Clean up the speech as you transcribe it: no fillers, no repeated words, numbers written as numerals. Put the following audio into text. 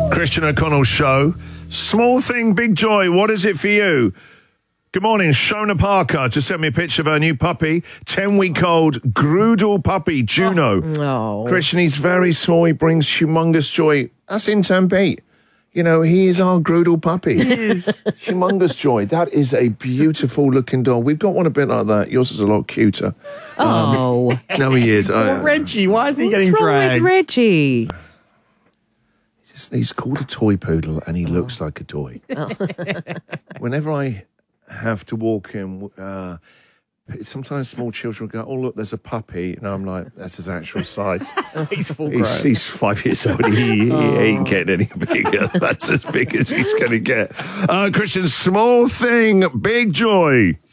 Christian O'Connell Show. Small thing, big joy. What is it for you? Good morning, Shona Parker just sent me a picture of her new puppy, 10-week-old Groodle puppy, Juno. Oh. Christian, he's very small. He brings humongous joy. That's intern Pete. You know, he is our Groodle puppy. He is. Humongous joy. That is a beautiful looking dog. We've got one a bit like that. Yours is a lot cuter. Oh. No, he is. Well, Reggie, why is he What's getting wrong dragged? with Reggie? He's called a toy poodle and he looks like a toy. Whenever I have to walk him, sometimes small children go, oh, look, there's a puppy. And I'm like, that's his actual size. He's full grown. He's 5 years old. He ain't getting any bigger. That's as big as he's going to get. Christian, small thing, big joy.